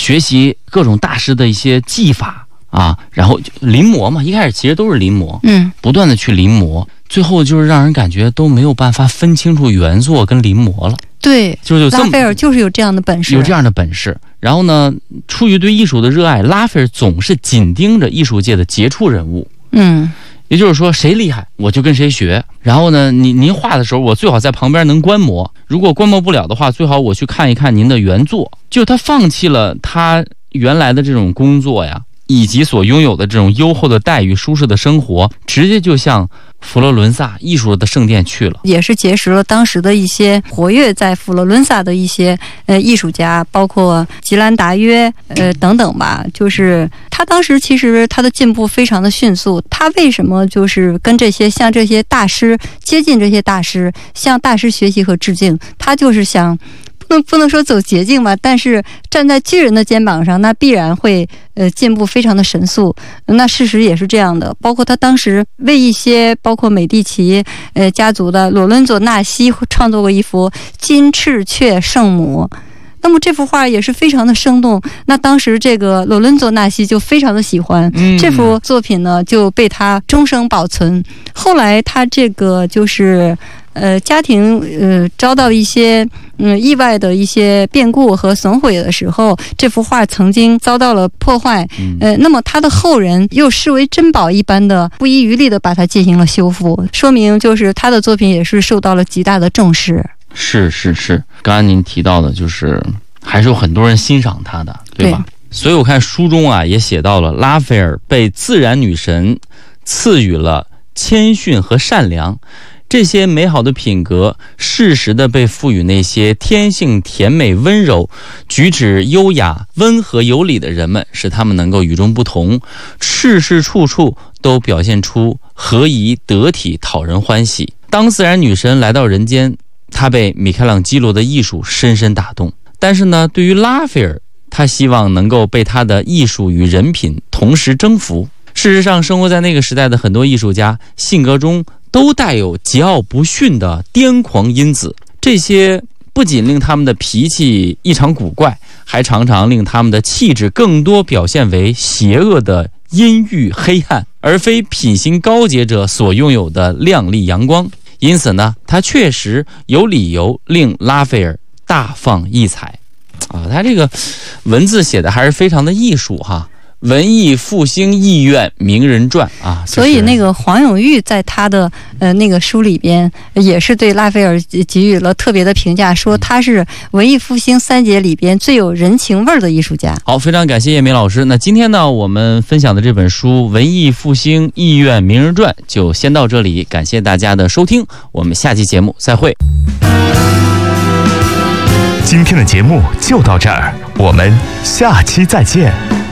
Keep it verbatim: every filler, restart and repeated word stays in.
学习各种大师的一些技法啊，然后临摹嘛，一开始其实都是临摹， 嗯， 不断的去临摹，最后就是让人感觉都没有办法分清楚原作跟临摹了。 对， 就是拉斐尔就是有这样的本事， 有这样的本事。然后呢，出于对艺术的热爱，拉斐尔总是紧盯着艺术界的杰出人物。 嗯， 也就是说，谁厉害我就跟谁学。然后呢，您您画的时候，我最好在旁边能观摩。如果观摩不了的话，最好我去看一看您的原作。就他放弃了他原来的这种工作呀，以及所拥有的这种优厚的待遇、舒适的生活，直接就向佛罗伦萨艺术的圣殿去了， 也是结识了当时的一些活跃在佛罗伦萨的一些呃艺术家，包括吉兰达约呃等等吧。就是他当时其实他的进步非常的迅速，他为什么就是跟这些像这些大师接近，这些大师向大师学习和致敬？他就是想。不能不能说走捷径吧，但是站在巨人的肩膀上，那必然会呃进步非常的神速。那事实也是这样的，包括他当时为一些包括美第奇呃家族的罗伦佐纳西创作过一幅金翅雀圣母。那么这幅画也是非常的生动，那当时这个罗伦佐纳西就非常的喜欢、嗯、这幅作品呢，就被他终生保存。后来他这个就是呃家庭呃遭到一些嗯意外的一些变故和损毁的时候，这幅画曾经遭到了破坏，呃那么他的后人又视为珍宝一般的不遗余力的把它进行了修复，说明就是他的作品也是受到了极大的重视。 是是是，刚刚您提到的就是还是有很多人欣赏他的，对吧？对，所以我看书中啊也写到了，拉斐尔被自然女神赐予了谦逊和善良，这些美好的品格适时的被赋予那些天性甜美温柔、举止优雅、温和有礼的人们，使他们能够与众不同，事事处处都表现出合宜得体，讨人欢喜。当自然女神来到人间，她被米开朗基罗的艺术深深打动，但是呢，对于拉斐尔，他希望能够被他的艺术与人品同时征服。事实上，生活在那个时代的很多艺术家性格中都带有桀骜不驯的癫狂因子，这些不仅令他们的脾气异常古怪，还常常令他们的气质更多表现为邪恶的阴郁黑暗，而非品行高洁者所拥有的亮丽阳光。因此呢，他确实有理由令拉斐尔大放异彩啊！他这个文字写的还是非常的艺术哈。文艺复兴艺院名人传啊，就是、 所以那个黄永玉在他的呃那个书里边也是对拉斐尔给予了特别的评价，说他是文艺复兴三杰里边最有人情味儿的艺术家。 好，非常感谢叶明老师。那今天呢，我们分享的这本书《文艺复兴艺院名人传》就先到这里，感谢大家的收听，我们下期节目再会。 今天的节目就到这儿，我们下期再见。